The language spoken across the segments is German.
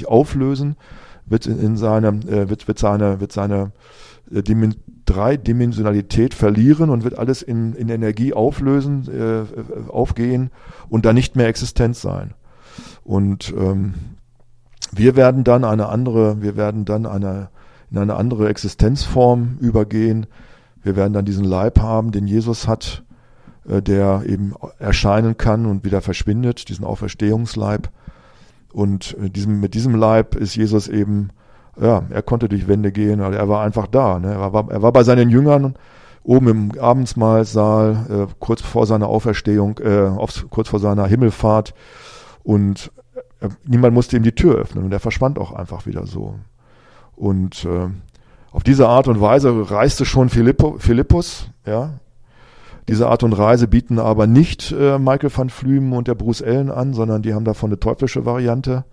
sich auflösen, wird seine Dreidimensionalität verlieren und wird alles in Energie auflösen, aufgehen und dann nicht mehr existent sein. Und wir werden dann in eine andere Existenzform übergehen. Wir werden dann diesen Leib haben, den Jesus hat, der eben erscheinen kann und wieder verschwindet, diesen Auferstehungsleib. Und mit diesem Leib ist Jesus eben, er konnte durch Wände gehen, aber er war einfach da. Ne? Er war bei seinen Jüngern oben im Abendmahlsaal, kurz vor seiner Auferstehung, kurz vor seiner Himmelfahrt. Und niemand musste ihm die Tür öffnen und er verschwand auch einfach wieder so. Und auf diese Art und Weise reiste schon Philippus, ja. Diese Art und Reise bieten aber nicht Michael van Flümen und der Bruce Ellen an, sondern die haben davon eine teuflische Variante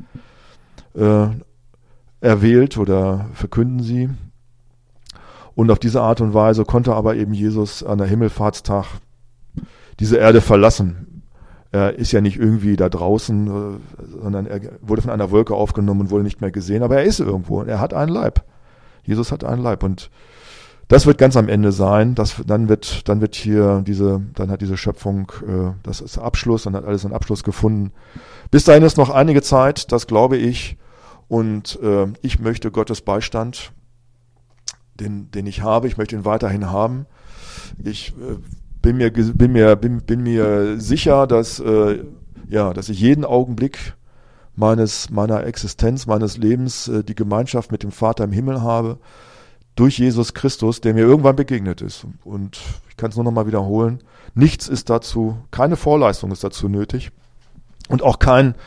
erwählt oder verkünden sie. Und auf diese Art und Weise konnte aber eben Jesus an der Himmelfahrtstag diese Erde verlassen. Er ist ja nicht irgendwie da draußen, sondern er wurde von einer Wolke aufgenommen und wurde nicht mehr gesehen, aber er ist irgendwo und er hat einen Leib. Jesus hat einen Leib und das wird ganz am Ende sein. Dann hat diese Schöpfung, das ist Abschluss, dann hat alles einen Abschluss gefunden. Bis dahin ist noch einige Zeit, das glaube ich. Und ich möchte Gottes Beistand, den ich habe, ich möchte ihn weiterhin haben. Ich bin mir sicher, dass ich jeden Augenblick meiner Existenz, meines Lebens die Gemeinschaft mit dem Vater im Himmel habe, durch Jesus Christus, der mir irgendwann begegnet ist. Und ich kann es nur noch mal wiederholen, keine Vorleistung ist dazu nötig und auch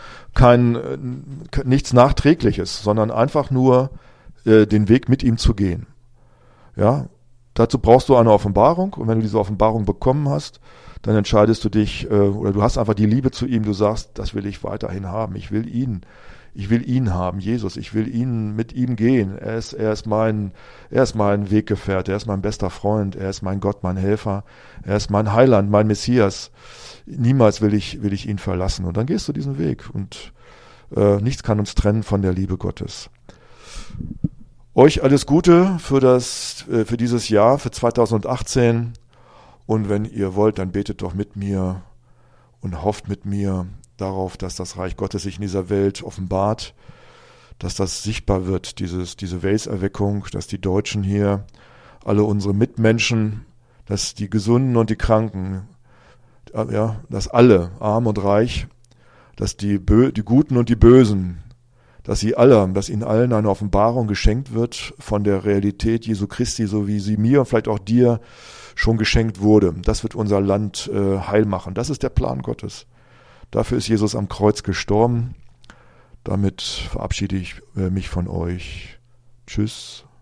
nichts Nachträgliches, sondern einfach nur den Weg mit ihm zu gehen. Ja, dazu brauchst du eine Offenbarung und wenn du diese Offenbarung bekommen hast, dann entscheidest du dich oder du hast einfach die Liebe zu ihm, du sagst, das will ich weiterhin haben, ich will ihn haben, Jesus, ich will mit ihm gehen. Er ist mein Weggefährte, er ist mein bester Freund, er ist mein Gott, mein Helfer, er ist mein Heiland, mein Messias. Niemals will ich ihn verlassen. Und dann gehst du diesen Weg und nichts kann uns trennen von der Liebe Gottes. Euch alles Gute für dieses Jahr, für 2018. Und wenn ihr wollt, dann betet doch mit mir und hofft mit mir darauf, dass das Reich Gottes sich in dieser Welt offenbart, dass das sichtbar wird, diese Welserweckung, dass die Deutschen hier, alle unsere Mitmenschen, dass die Gesunden und die Kranken, dass alle, arm und reich, dass die Guten und die Bösen, dass ihnen allen eine Offenbarung geschenkt wird von der Realität Jesu Christi, so wie sie mir und vielleicht auch dir schon geschenkt wurde. Das wird unser Land heil machen. Das ist der Plan Gottes. Dafür ist Jesus am Kreuz gestorben. Damit verabschiede ich mich von euch. Tschüss.